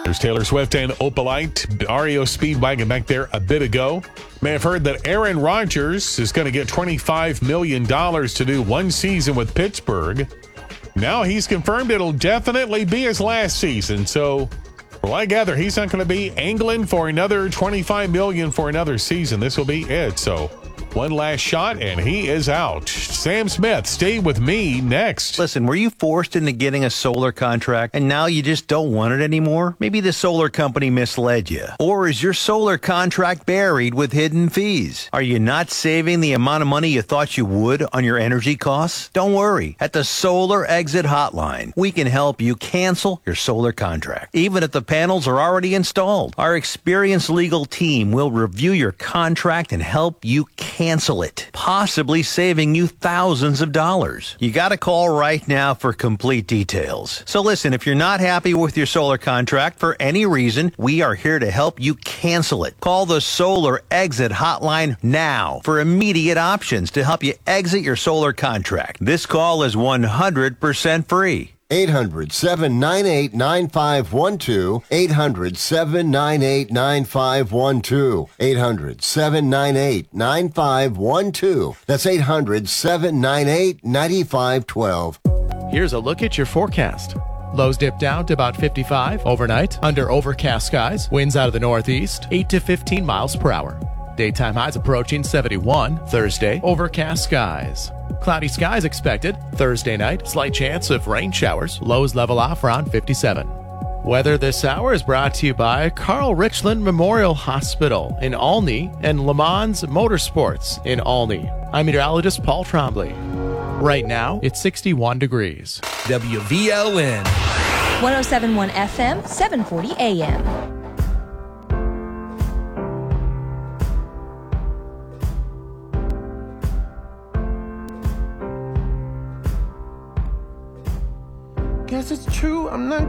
There's Taylor Swift and Opalite, REO Speedwagon back there a bit ago. May have heard that Aaron Rodgers is going to get $25 million to do one season with Pittsburgh. Now he's confirmed it'll definitely be his last season. So, well, I gather he's not going to be angling for another $25 million for another season. This will be it. So, one last shot, and he is out. Sam Smith, stay with me next. Listen, were you forced into getting a solar contract and now you just don't want it anymore? Maybe the solar company misled you. Or is your solar contract buried with hidden fees? Are you not saving the amount of money you thought you would on your energy costs? Don't worry. At the Solar Exit Hotline, we can help you cancel your solar contract, even if the panels are already installed. Our experienced legal team will review your contract and help you cancel it, possibly saving you thousands of dollars. You got to call right now for complete details. So listen, if you're not happy with your solar contract for any reason, we are here to help you cancel it. Call the Solar Exit Hotline now for immediate options to help you exit your solar contract. This call is 100% free. 800-798-9512. 800-798-9512. 800-798-9512. That's 800-798-9512. Here's a look at your forecast. Lows dip down to about 55 overnight under overcast skies. Winds out of the northeast, 8 to 15 miles per hour. Daytime highs approaching 71. Thursday, overcast skies. Cloudy skies expected. Thursday night, slight chance of rain showers. Lows level off around 57. Weather this hour is brought to you by Carl Richland Memorial Hospital in Olney and Le Mans Motorsports in Olney. I'm meteorologist Paul Trombley. Right now, it's 61 degrees. WVLN 1071 FM, 740 AM. Guess it's true, I'm not